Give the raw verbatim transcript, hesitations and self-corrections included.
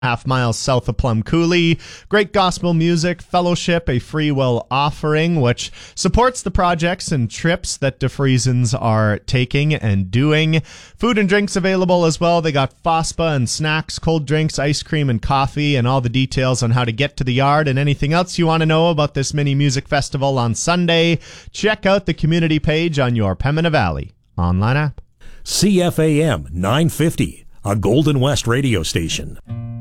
half miles south of Plum Coulee. Great gospel music, fellowship, a free will offering, which supports the projects and trips that DeFriesens are taking and doing. Food and drinks available as well. They got FOSPA and snacks, cold drinks, ice cream, and coffee, and all the details on how to get to the yard and anything else you want to know about this mini music festival on Sunday. Check out the community page on your Pembina Valley online app. C F A M nine fifty, a Golden West radio station.